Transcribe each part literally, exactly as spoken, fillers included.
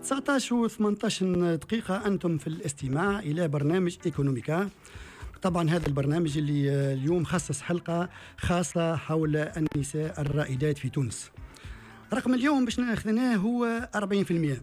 تسعطاش و ثمانية عشر دقيقة أنتم في الاستماع إلى برنامج إيكونوميكا. طبعا هذا البرنامج اللي اليوم خصص حلقة خاصة حول النساء الرائدات في تونس. رقم اليوم باش ناخذناه هو أربعين بالمئة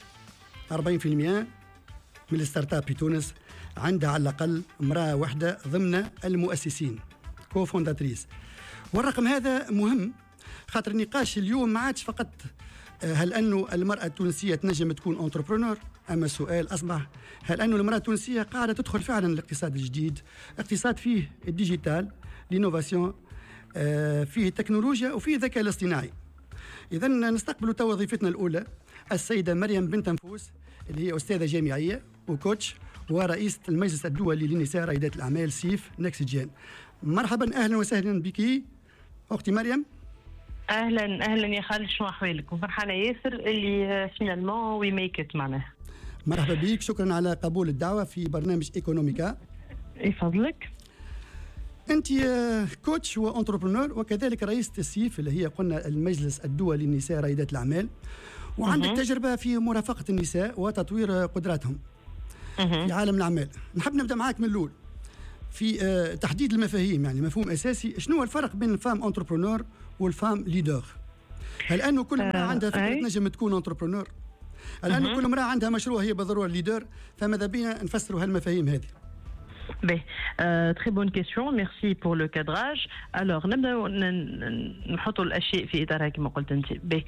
أربعين بالمئة من الستارت اب في تونس عندها على الأقل امرأة واحدة ضمن المؤسسين كوفونداتريس. والرقم هذا مهم خاطر النقاش اليوم ما عادش فقط هل أنه المرأة التونسية تنجم تكون انتربرونور، أما السؤال أصبح هل أنه المرأة التونسية قاعدة تدخل فعلا الاقتصاد الجديد، اقتصاد فيه الديجيتال، الانوفاسيون، فيه التكنولوجيا وفيه الذكاء الاصطناعي. إذا نستقبل تو وظيفتنا الأولى السيدة مريم بنت نفوس اللي هي أستاذة جامعية وكوتش ورئيسة المجلس الدولي للنساء رائدات الأعمال سيف نكسجين. مرحبا، أهلا وسهلا بك أختي مريم. اهلا اهلا يا خالد، شو احوالك؟ وفرحانه ياسر اللي فينالمون وي ميك ات معناها. مرحبا بك، شكرا على قبول الدعوه في برنامج ايكونوميكا. يفضلك. انت كوتش وانتربرونور وكذلك رئيسة السيف اللي هي قلنا المجلس الدولي للنساء رائدات الاعمال، وعندك تجربه في مرافقه النساء وتطوير قدراتهم في عالم الاعمال. نحب نبدا معاك من الاول في تحديد المفاهيم، يعني مفهوم اساسي، شنو هو الفرق بين الفام انتربرونور والفام ليدر؟ هل انه كل امراه عندها فكره تنجم تكون انتربرونور؟ هل انه كل امراه عندها مشروع هي بالضروره ليدر؟ فماذا بينا نفسروا هالمفاهيم هذه؟ Ben, euh, très bonne question, merci pour le cadrage. Alors, نبدأ نحط الأشياء في إطارها كما قلت أنت. Ben,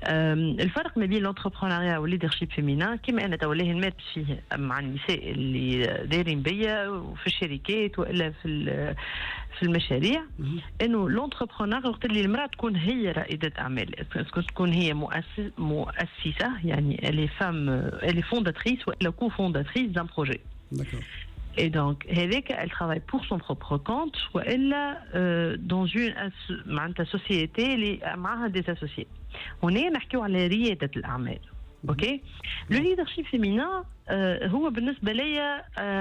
الفرق ما بين الانتربرونيا والليدرشيب فيمينا كما أنا توليه نمارس فيه مع النساء اللي دايرين بيا وفي الشركات وإلا في في المشاريع، إنه الانتربرونيا وقت اللي المرأة تكون هي رائدة أعمال، تكون هي مؤسس مؤسسة، يعني elle est femme, elle est fondatrice وإلا co-fondatrice d'un projet. D'accord. Et donc, elle travaille pour son propre compte ou elle euh, dans une asso- société, elle a des associés. On est نحكيو على ريادة الأعمال. اوكي. لو ليدرشيب فيمينا هو بالنسبة لي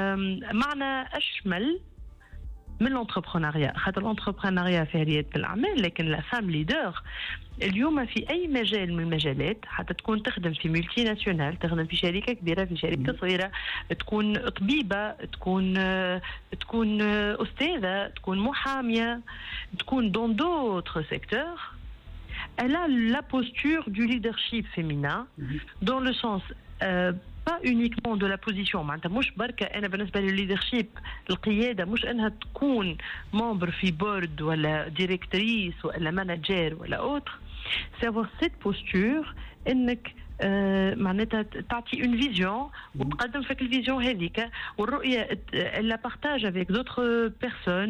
معنى أشمل من الانتربرونيا، خاطر الانتربرونيا في ريادة الأعمال، لكن لا فام ليدر اليوم في أي مجال من المجالات، حتى تكون تخدم في ملتي ناسيونال، تخدم في شركة كبيرة، في شركة صغيرة، تكون طبيبة، تكون تكون أستاذة، تكون محامية، تكون dans d'autres secteurs. Elle a la posture du leadership féminin dans le sens euh, pas uniquement de la position. معناتها مش بركة أنا بالنسبة للليدرشيب القيادة مش أنها تكون ممبر في بورد ولا ديريكتريس ولا مانجر ولا أوتر. c'est avoir cette posture إنك آه معناتها تعطي une vision وتقدم فيك الفيزيون هذيك والرؤية elle la partage avec d'autres personnes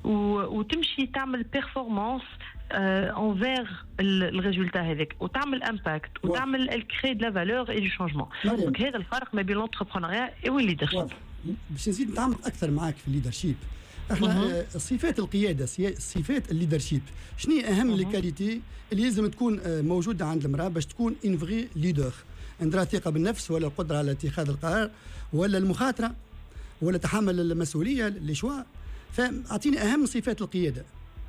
وتمشي تعمل performance euh, envers le résultat هذاك وتعمل impact وتعمل elle crée de la valeur et du changement. donc هذا الفرق ما بين الانتربرونيا والليدرشيب. باش نزيد نتعمق اكثر معاك في الليدرشيب. احنا صفات القياده، صفات الليدرشيب، شنو هي اهم الكاليتي اللي لازم تكون موجوده عند المراه باش تكون ان فغي ليدر؟ عندها ثقه بالنفس ولا القدره على اتخاذ القرار ولا المخاطره ولا تحمل المسؤوليه لشوا؟ فاعطيني اهم صفات القياده.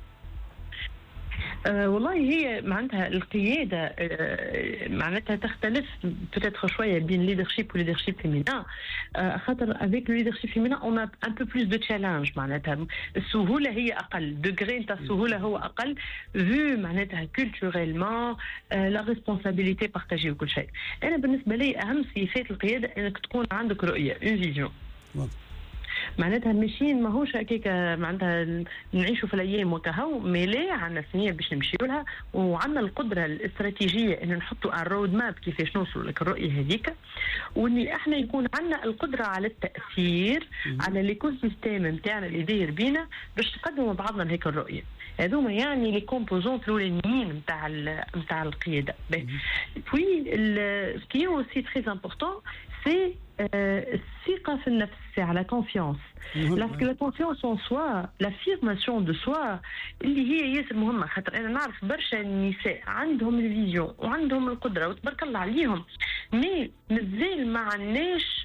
أه والله هي معناتها القيادة أه معناتها تختلف peut-être شوية بين leadership و leadership féminin. أه خاطر avec le leadership féminin on a un peu plus de challenge. معناتها السهولة هي أقل، degré نتاع السهولة هو أقل vu معناتها culturellement أه la responsabilité partagée وكل شيء. أنا بالنسبة لي أهم صفات القيادة إنك تكون عندك رؤية une vision. معناتها ماشيين ماهوش هكاك معناتها نعيشوا في الايام وكهو ميلي عندنا سنين باش نمشيو لها وعندنا القدره الاستراتيجيه ان نحطوا على الرود ماب كيفاش نوصلوا لك الرؤيه هذيك، واني احنا يكون عندنا القدره على التاثير على ليكو سيستيم نتاعنا اللي داير بينا باش نقدموا بعضنا لهيك الرؤيه. هذوما يعني لي كومبوزونت الاولانيين نتاع نتاع القياده. بوي سكي اوسي تري امبورطون سي الثقة في النفس، c'est la confiance. Parce que la confiance en soi, l'affirmation de soi اللي هي ياسر مهمة. خاطر أنا نعرف برشا النساء عندهم الفيزيون وعندهم القدرة وتبارك الله عليهم، مي مازال ما عندناش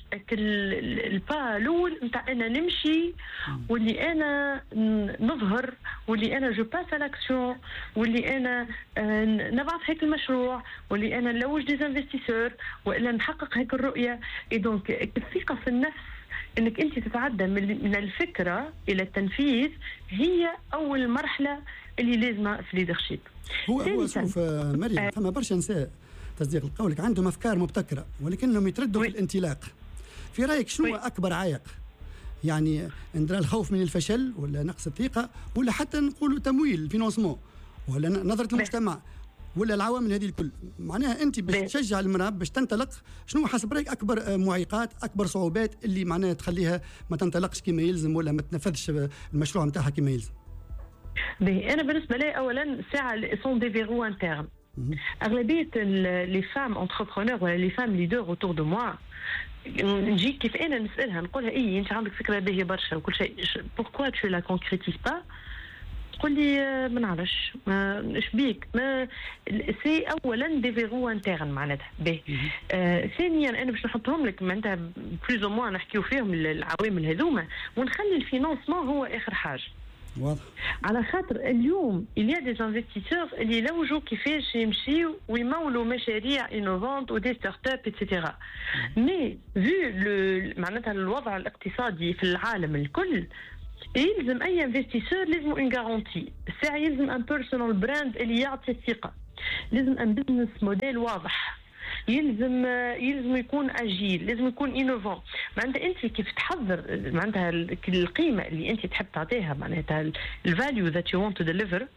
البا الاول نتاع انا نمشي واللي انا نظهر واللي انا جو باس الاكسيون واللي انا نبعث هيك المشروع واللي انا نلوج دي انفستيسور والا نحقق هيك الرؤيه. اي دونك الثقه في النفس انك انت تتعدى من الفكره الى التنفيذ هي اول مرحله اللي لازمه في الليدرشيب. هو هو شوف مريم، فما برشا نساء تصديق لقولك عندهم افكار مبتكره ولكنهم يتردوا في الانطلاق. في رايك شنو اكبر عائق؟ يعني عندنا الخوف من الفشل ولا نقص الثقه ولا حتى نقولوا تمويل الفينانسمون ولا نظره المجتمع ولا العوامل هذه الكل؟ معناها انت باش تشجع المراه باش تنطلق، شنو حسب رايك اكبر معيقات اكبر صعوبات اللي معناها تخليها ما تنطلقش كما يلزم ولا ما تنفذش المشروع نتاعها كما يلزم؟ باهي انا بالنسبه لي اولا ساعه سون دي فيرو انترن. اغلبيه لي فام انتربرونور ولا لي فام ليدر اوتور دو موا نجي كيف انا نسالها نقولها اي انت عندك فكره باهيه برشا وكل شيء، بوركوا تو لا كونكريتيز با؟ تقول لي ما نعرفش ايش بيك. ما سي اولا دي فيرو انترن معناتها باهي. آه ثانيا انا باش نحطهم لك معناتها بلوز او موان نحكيو فيهم العوامل هذوما ونخلي الفينانسمون هو اخر حاجه. واضح. على خاطر اليوم il y a des investisseurs اللي يلوجوا كيفاش يمشيو ويمولوا مشاريع انوفونت ودي ستارت اب اتسيتيرا. مي فيو معناتها الوضع الاقتصادي في العالم الكل يلزم اي انفستيسور لازم اون غارونتي، الساعه يلزم ان بيرسونال براند اللي يعطي الثقه، لازم ان بزنس موديل واضح، يلزم يلزم يكون اجيل، لازم يكون انوفون. معناتها انت كيف تحضر معناتها القيمه اللي انت تحب تعطيها معناتها الفاليو ذات يو وونت تو ديليفر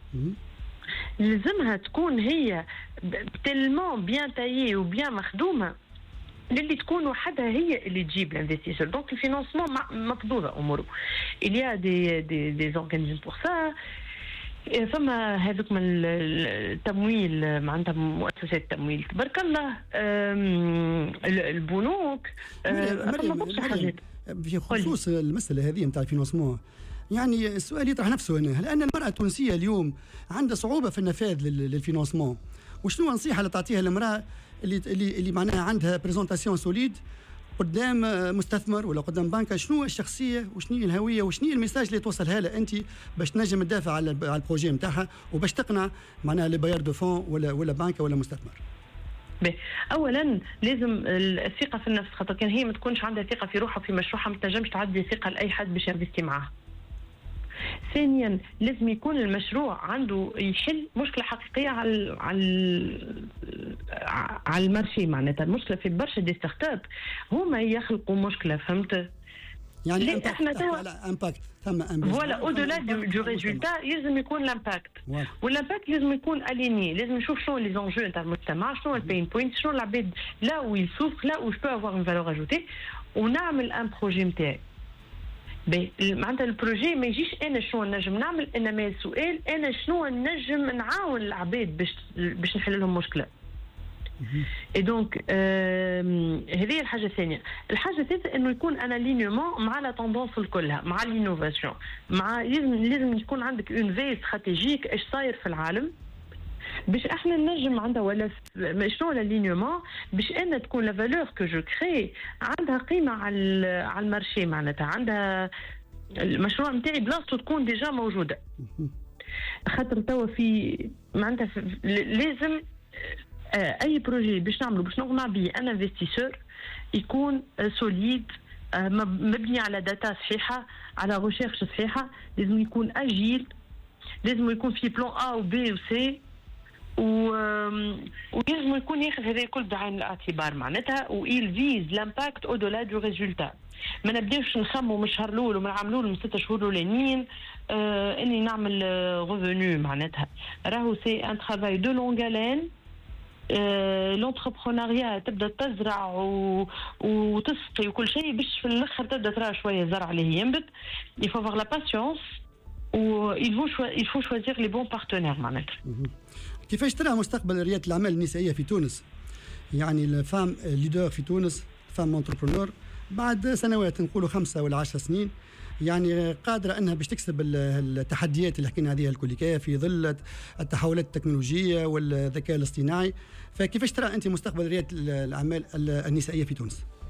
لازمها تكون هي تلمون بيان تايي وبيان مخدومه اللي تكون وحدها هي اللي تجيب الانفستيسور. دونك الفينانسمون مفضوضه اموره. il y a des des des organismes pour ça. فما هذوك من التمويل معناتها مؤسسات التمويل تبارك الله، البنوك، فما برشا حاجات في خصوص المساله هذه نتاع الفينانسمون. يعني السؤال يطرح نفسه هنا، هل ان المراه التونسيه اليوم عندها صعوبه في النفاذ للفينانسمون؟ وشنو النصيحه اللي تعطيها للمراه اللي اللي اللي معناها عندها بريزونطاسيون سوليد قدام مستثمر ولا قدام بنكه؟ شنو الشخصيه وشنو الهويه وشنو الميساج اللي توصلها لها انت باش تنجم تدافع على على البروجي نتاعها وباش تقنع معناها لي باير دو فون ولا ولا بنكه ولا مستثمر؟ اولا لازم الثقه في النفس، خاطر كان هي ما تكونش عندها ثقه في روحها في مشروعها ما تنجمش تعدي ثقه لاي حد باش ينفستي معاها. ثانيا لازم يكون المشروع عنده يحل مشكله حقيقيه على على على المارشي. معناتها المشكله في برشا دي ستارت اب هما يخلقوا مشكله، فهمت؟ يعني احنا توا امباكت ثم فوالا او دولا دو ريزولتا لازم يكون الامباكت، والامباكت لازم يكون اليني، لازم نشوف شنو لي زونجو نتاع المجتمع، شنو البين بوينت، شنو العباد لا ويل سوف لا و جو بو افوار اون فالور اجوتي ونعمل ان بروجي نتاعي. معناتها البروجي ما يجيش انا شنو نجم نعمل، انما السؤال انا شنو نجم نعاون العباد باش باش نحل لهم مشكله. اي دونك هذه الحاجه الثانيه. الحاجه الثالثه انه يكون ان الينيومون مع لا توندونس كلها، مع الانوفاسيون، مع لازم لازم يكون عندك اون في استراتيجيك ايش صاير في العالم باش احنا نجم عندها ولا شنو الالينيومون باش انا تكون لا فالور كو جو كري عندها قيمه على على المارشي، معناتها عندها المشروع نتاعي بلاصتو تكون ديجا موجوده. خاطر توا في معناتها لازم اي بروجي باش نعملو باش نقنع بيه ان انفستيسور يكون سوليد، مبني على داتا صحيحه، على ريشيرش صحيحه، لازم يكون اجيل، لازم يكون في بلان ا و بي و سي، ولازم يكون ياخذ هذا الكل بعين الاعتبار معناتها، ويل فيز لامباكت او دولا دو ريزولتا. ما نبداوش نخمو من الشهر الاول وما نعملوا من ستة شهور الاولانيين آه اني نعمل ريفونو. معناتها راهو سي ان ترافاي دو لونغالين. آه لونتربرونيا تبدا تزرع و... وتسقي وكل شيء باش في الاخر تبدا ترى شويه زرع اللي ينبت. يفو افوار لا باسيونس و il faut il faut choisir les bons partenaires معناتها. كيفاش ترى مستقبل رياده الاعمال النسائيه في تونس؟ يعني الفام ليدر في تونس، فام انتربرونور بعد سنوات نقولوا خمسه ولا عشر سنين، يعني قادره انها باش تكسب التحديات اللي حكينا عليها الكل في ظل التحولات التكنولوجيه والذكاء الاصطناعي. فكيفاش ترى انت مستقبل رياده الاعمال النسائيه في تونس؟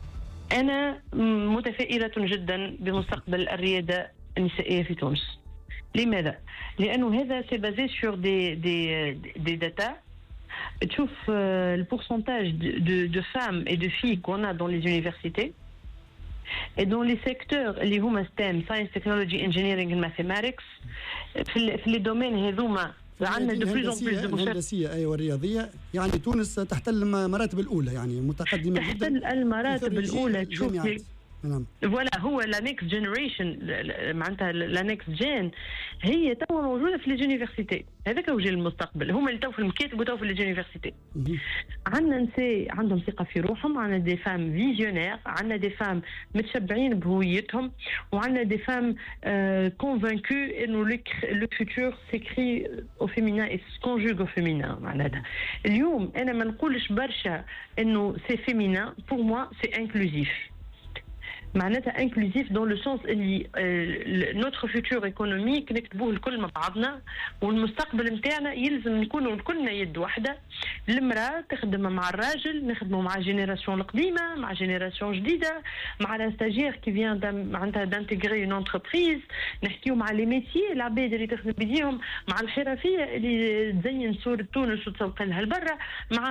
أنا متفائلة جدا بمستقبل الريادة النسائية في تونس. لماذا؟ لأنه هذا سي بازي سور دي دي دي داتا. تشوف البورسنتاج دو دو فام اي دو في كون ا دون لي يونيفرسيتي et dans les secteurs اللي هما ستيم science technology engineering and mathematics في في لي دومين هذوما عندنا دو بلوز اون بلوز دو الهندسيه ايوه الرياضيه. يعني تونس تحتل المراتب الاولى، يعني متقدمه جدا تحتل المراتب الاولى. تشوف نعم فوالا هو لا نيكست جينيريشن معناتها لا نيكست جين هي توا موجوده في لي يونيفرسيتي. هذاك هو جيل المستقبل، هما اللي تو في المكاتب وتو في لي يونيفرسيتي. عندنا نساء عندهم ثقه في روحهم، عندنا دي فام فيزيونير، عندنا دي فام متشبعين بهويتهم، وعندنا دي فام كونفانكو انه لو فيتور سيكري او فيمينا اي كونجوغ او فيمينا. معناتها اليوم انا ما نقولش برشا انه سي فيمينا، بور موا سي انكلوزيف. معناتها انكلوزيف دون لو سونس اللي نوتر فيتور ايكونوميك نكتبوه الكل مع بعضنا، والمستقبل نتاعنا يلزم نكونوا كلنا يد واحده. المراه تخدم مع الراجل، نخدموا مع جينيراسيون القديمه مع جينيراسيون جديده، مع لا ستاجير كي فيان معناتها دانتيغري اون انتربريز، نحكيو مع لي ميتيي العباد اللي تخدم بيديهم، مع الحرفيه اللي تزين صوره تونس وتسوق لها لبرا، مع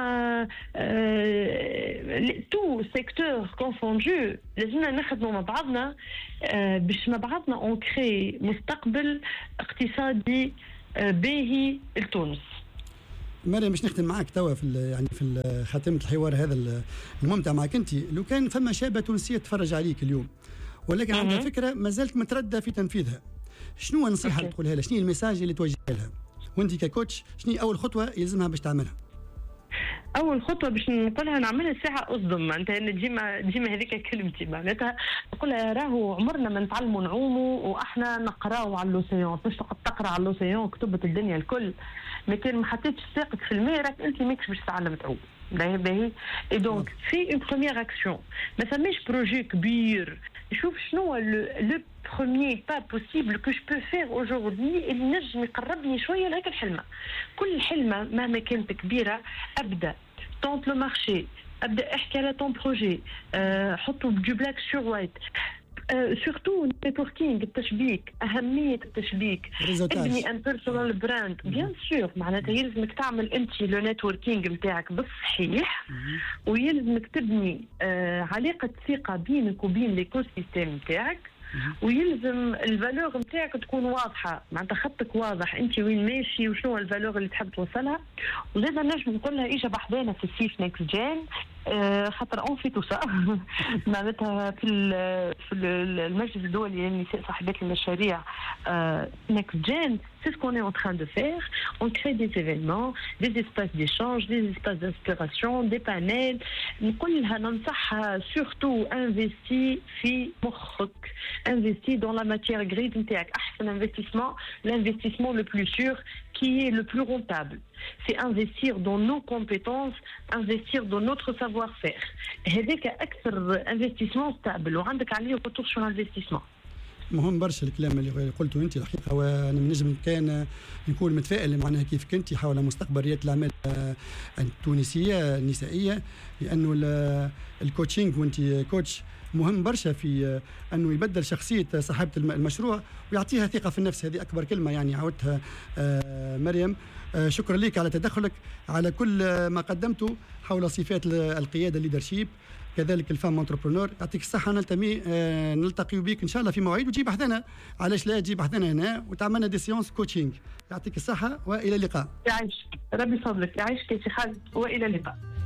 تو سيكتور كونفوندو. لازمنا نخدموا مع بعضنا باش مع بعضنا اون كري مستقبل اقتصادي باهي لتونس. مريم باش نختم معك توا في يعني في خاتمه الحوار هذا الممتع معك انت. لو كان فما شابه تونسيه تتفرج عليك اليوم ولكن عندها فكره ما زالت متردده في تنفيذها، شنو النصيحه اللي تقولها لها؟ شنو الميساج اللي توجهها لها؟ وانت ككوتش شنو اول خطوه يلزمها باش تعملها؟ اول خطوه باش نقولها نعملها ساعه اصدم. معناتها ديما ديما هذيك كلمتي، معناتها نقولها راهو عمرنا ما نتعلموا نعوموا واحنا نقراو على اللوسيون. باش تقعد تقرا على اللوسيون كتبت الدنيا الكل، ما كان ما حطيتش ساقك في الماء راك انت ماكش باش تتعلم تعوم. باهي باهي اي دونك في اون بروميير اكسيون، ما ثماش بروجي كبير. شوف شنو لو بروميير با بوسيبل كو جو بو فير اوجوردي اللي نجم يقربني شويه لهيك الحلمه. كل حلمه مهما كانت كبيره ابدا تونت لو مارشي، ابدا احكي على طون بروجي، أه حطوا دو بلاك سور وايت. سورتو النيتوركينغ، التشبيك، أهمية التشبيك. ابني ان بيرسونال براند بيان سور. معناتها يلزمك تعمل انت لو نيتوركينغ نتاعك بالصحيح، ويلزمك تبني آه علاقة ثقة بينك وبين ليكو سيستيم نتاعك، ويلزم الفالور نتاعك تكون واضحه. معناتها خطك واضح انت وين ماشي وشنو الفالور اللي تحب توصلها. وزاد نجم نقول لها اجا بحذانا في السيف نيكست جين، آه خاطر اون في تو سا. معناتها في في المجلس الدولي للنساء صاحبات المشاريع نيكست جين، c'est ce qu'on est en train de faire. On crée des événements, des espaces d'échange, des espaces d'inspiration, des panels. نقولها ننصحها surtout investi في مخك، investi dans la matière grise نتاعك. أحسن investissement, l'investissement le plus sûr qui est le plus rentable. C'est investir dans nos compétences, investir dans notre savoir-faire. هذاك أكثر investissement stable وعندك عليه retour sur investissement. مهم برشا الكلام اللي قلته انت الحقيقه، وانا من نجم كان نكون متفائل معناها كيف كنتي حول مستقبل رياده الاعمال التونسيه النسائيه، لانه الكوتشينج وانت كوتش مهم برشا في انه يبدل شخصيه صاحبه المشروع ويعطيها ثقه في النفس. هذه اكبر كلمه يعني عودتها مريم. شكرا لك على تدخلك، على كل ما قدمته حول صفات القياده الليدرشيب، كذلك الفام انتربرونور. يعطيك الصحه. نلتمي آه نلتقي بك ان شاء الله في مواعيد، وتجيب بحثنا، علاش لا تجيب بحثنا هنا وتعملنا دي سيونس كوتشينج. يعطيك الصحه والى اللقاء. يعيش ربي فضلك، يعيش كي خالد والى اللقاء.